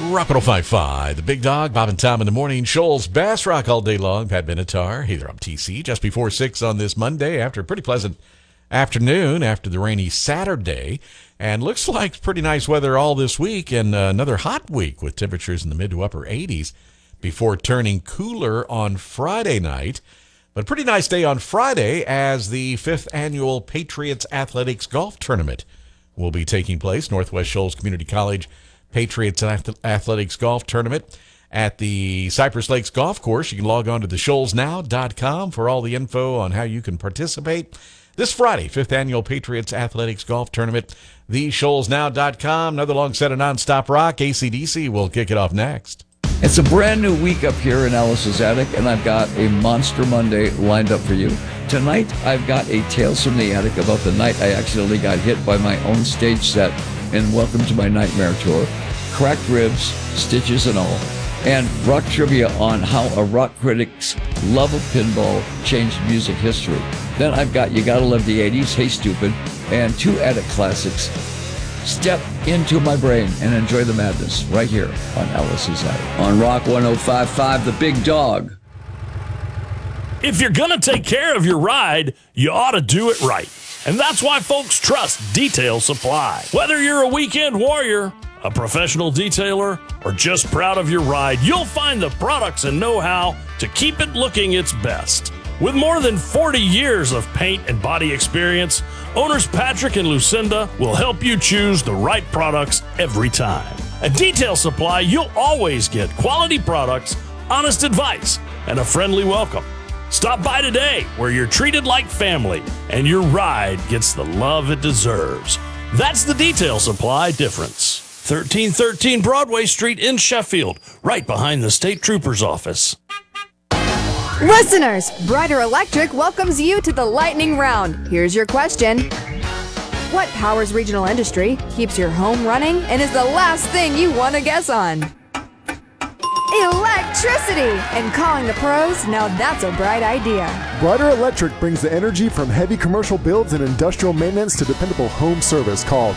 Rock 105.5, the Big Dog, Bob and Tom in the morning. Shoals Bass Rock all day long. Pat Benatar. Hey there, I'm TC. Just before 6 on this Monday after a pretty pleasant afternoon after the rainy Saturday. And looks like pretty nice weather all this week and another hot week with temperatures in the mid to upper 80s before turning cooler on Friday night. But a pretty nice day on Friday as the 5th annual Patriots Athletics Golf Tournament will be taking place. Northwest Shoals Community College Patriots Athletics Golf Tournament at the Cypress Lakes Golf Course. You can log on to theshoalsnow.com for all the info on how you can participate. This Friday, 5th Annual Patriots Athletics Golf Tournament, theshoalsnow.com. Another long set of nonstop rock. AC/DC will kick it off next. It's a brand new week up here in Alice's Attic, and I've got a Monster Monday lined up for you. Tonight, I've got a Tales from the Attic about the night I accidentally got hit by my own stage set in Welcome to My Nightmare Tour. Cracked ribs, stitches and all. And rock trivia on how a rock critic's love of pinball changed music history. Then I've got You Gotta Love the 80s, Hey Stupid, and 2 Attic classics. Step into my brain and enjoy the madness right here on Alice's Attic. On Rock 105.5, the Big Dog. If you're going to take care of your ride, you ought to do it right. And that's why folks trust Detail Supply. Whether you're a weekend warrior, a professional detailer, or just proud of your ride, you'll find the products and know-how to keep it looking its best. With more than 40 years of paint and body experience, owners Patrick and Lucinda will help you choose the right products every time. At Detail Supply, you'll always get quality products, honest advice, and a friendly welcome. Stop by today, where you're treated like family and your ride gets the love it deserves. That's the Detail Supply difference. 1313 Broadway Street in Sheffield, right behind the State Trooper's office. Listeners, Brighter Electric welcomes you to the lightning round. Here's your question. What powers regional industry, keeps your home running, and is the last thing you want to guess on? Electricity! And calling the pros, now that's a bright idea. Brighter Electric brings the energy from heavy commercial builds and industrial maintenance to dependable home service. Call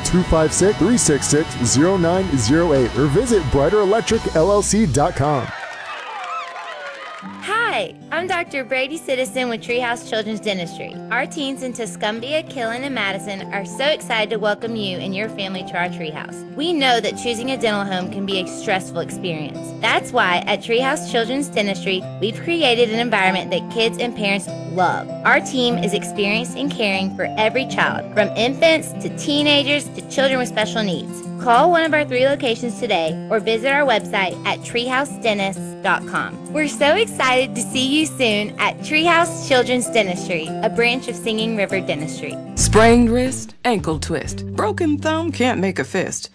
256-366-0908 or visit brighterelectricllc.com. Hi, I'm Dr. Brady Citizen with Treehouse Children's Dentistry. Our teens in Tuscumbia, Killen, and Madison are so excited to welcome you and your family to our Treehouse. We know that choosing a dental home can be a stressful experience. That's why at Treehouse Children's Dentistry, we've created an environment that kids and parents love. Our team is experienced in caring for every child, from infants to teenagers to children with special needs. Call one of our 3 locations today or visit our website at treehousedentist.com. We're so excited to see you soon at Treehouse Children's Dentistry, a branch of Singing River Dentistry. Sprained wrist, ankle twist, broken thumb can't make a fist.